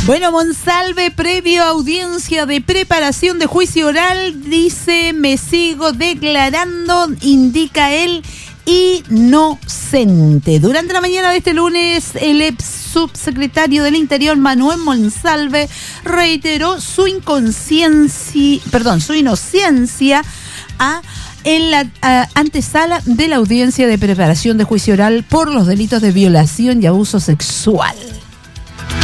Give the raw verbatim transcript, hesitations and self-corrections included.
Bueno, Monsalve, previo a audiencia de preparación de juicio oral, dice: me sigo declarando, indica él, inocente. Durante la mañana de este lunes, el ex subsecretario del Interior, Manuel Monsalve, reiteró su inconsciencia, perdón, su inocencia a en la a, antesala de la audiencia de preparación de juicio oral por los delitos de violación y abuso sexual.